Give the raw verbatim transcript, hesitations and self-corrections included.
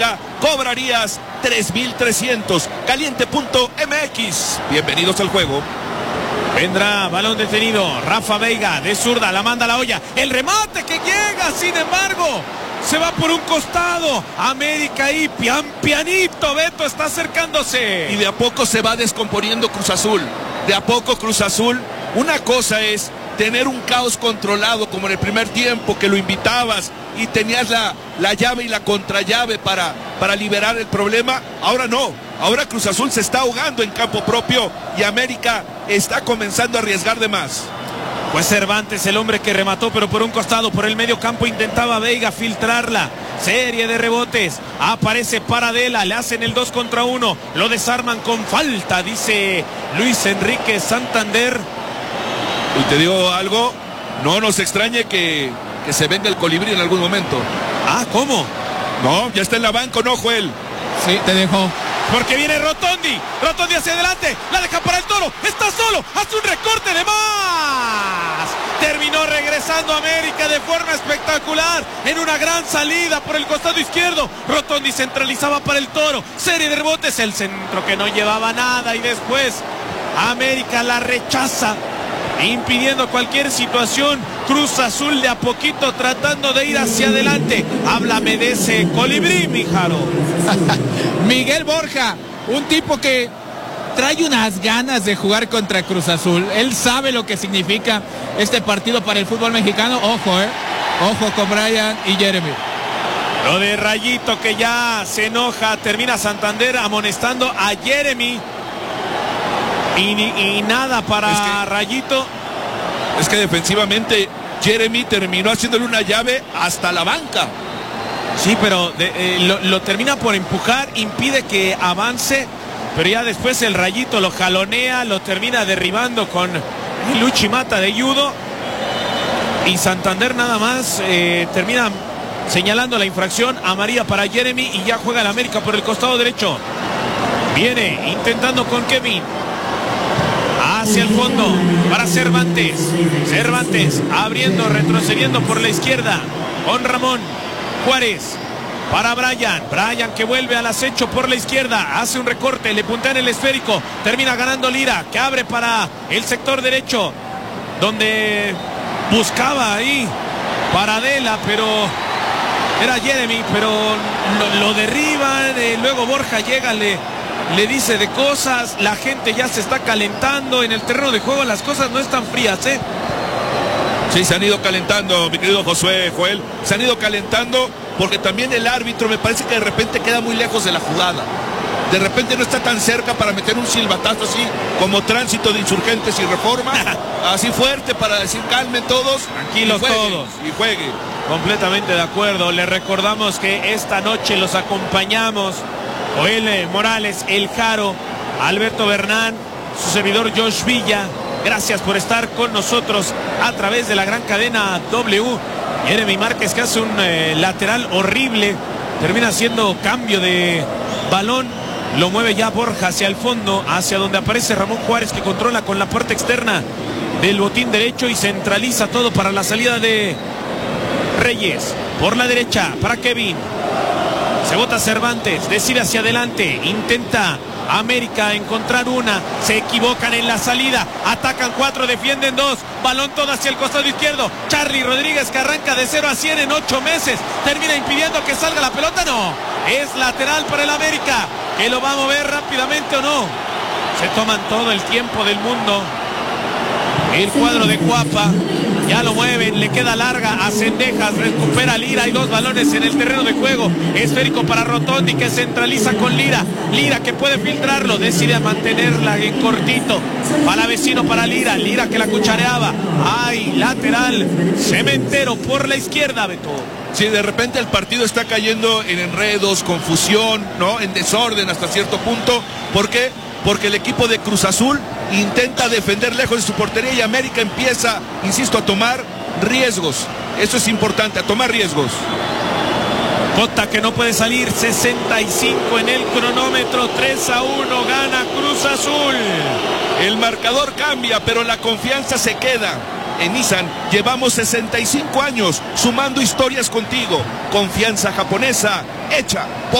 América, cobrarías tres mil trescientos. Caliente punto M X. Bienvenidos al juego. Vendrá balón detenido. Rafa Veiga de zurda, la manda a la olla. El remate que llega, sin embargo, se va por un costado. América ahí, pian pianito. Beto está acercándose. Y de a poco se va descomponiendo Cruz Azul. De a poco Cruz Azul. Una cosa es tener un caos controlado como en el primer tiempo, que lo invitabas y tenías la, la llave y la contrallave para, para liberar el problema. Ahora no. Ahora Cruz Azul se está ahogando en campo propio y América está comenzando a arriesgar de más. Pues Cervantes, el hombre que remató, pero por un costado, por el medio campo, intentaba Veiga filtrarla. Serie de rebotes. Aparece Paradela, le hacen el dos contra uno. Lo desarman con falta, dice Luis Enrique Santander. Y te digo algo, no nos extrañe que, que se venga el colibrí en algún momento. Ah, ¿cómo? No, ya está en la banca, ¿no, Joel? Sí, te dejo. Porque viene Rotondi. Rotondi hacia adelante. La deja para el Toro. Está solo. Hace un recorte de más. Terminó regresando América de forma espectacular. En una gran salida por el costado izquierdo. Rotondi centralizaba para el Toro. Serie de rebotes. El centro que no llevaba nada. Y después América la rechaza, impidiendo cualquier situación. Cruz Azul de a poquito tratando de ir hacia adelante. Háblame de ese colibrí, mijaro. Miguel Borja, un tipo que trae unas ganas de jugar contra Cruz Azul. Él sabe lo que significa este partido para el fútbol mexicano. Ojo, eh. Ojo con Brian y Jeremy. Lo de Rayito, que ya se enoja. Termina Santander amonestando a Jeremy. Y, y nada para es que, Rayito. Es que defensivamente Jeremy terminó haciéndole una llave hasta la banca. Sí, pero de, eh, lo, lo termina por empujar, impide que avance, pero ya después el Rayito lo jalonea, lo termina derribando con el Uchimata de judo. Y Santander nada más eh, termina señalando la infracción amarilla para Jeremy y ya juega el América por el costado derecho. Viene intentando con Kevin. Hacia el fondo para Cervantes. Cervantes abriendo, retrocediendo por la izquierda con Ramón Juárez para Brian. Brian que vuelve al acecho por la izquierda. Hace un recorte, le puntea en el esférico. Termina ganando Lira, que abre para el sector derecho, donde buscaba ahí Paradela, pero era Jeremy, pero lo, lo derriban. Eh, luego Borja llega, le... Le dice de cosas, la gente ya se está calentando en el terreno de juego, las cosas no están frías, ¿eh? Sí, se han ido calentando, mi querido Josué, Joel, se han ido calentando porque también el árbitro me parece que de repente queda muy lejos de la jugada. De repente no está tan cerca para meter un silbatazo así como Tránsito de Insurgentes y Reforma, así fuerte para decir calmen todos, tranquilos y jueguen, todos. Y jueguen. Completamente de acuerdo, les recordamos que esta noche los acompañamos Joel Morales, El Jaro, Alberto Bernán, su servidor Josh Villa. Gracias por estar con nosotros a través de la gran cadena W. Jeremy Márquez, que hace un eh, lateral horrible, termina haciendo cambio de balón, lo mueve ya Borja hacia el fondo, hacia donde aparece Ramón Juárez, que controla con la parte externa del botín derecho y centraliza todo para la salida de Reyes. Por la derecha para Kevin. Se bota Cervantes, decide hacia adelante, intenta América encontrar una, se equivocan en la salida, atacan cuatro, defienden dos, balón todo hacia el costado izquierdo. Charly Rodríguez, que arranca de cero a cien en ocho meses, termina impidiendo que salga la pelota. No, es lateral para el América, que lo va a mover rápidamente o no. Se toman todo el tiempo del mundo. El cuadro de Cuapa, ya lo mueven, le queda larga a Cendejas, recupera Lira, hay dos balones en el terreno de juego, esférico para Rotondi, que centraliza con Lira, Lira que puede filtrarlo, decide mantenerla en cortito, para vecino para Lira, Lira que la cuchareaba, hay lateral, Cementero por la izquierda, Beto. Sí, de repente el partido está cayendo en enredos, confusión, ¿no? En desorden hasta cierto punto. ¿Por qué? Porque el equipo de Cruz Azul intenta defender lejos de su portería y América empieza, insisto, a tomar riesgos. Eso es importante, a tomar riesgos. Cota que no puede salir, sesenta y cinco en el cronómetro, tres a uno gana Cruz Azul. El marcador cambia, pero la confianza se queda. En Nissan llevamos sesenta y cinco años sumando historias contigo. Confianza japonesa hecha por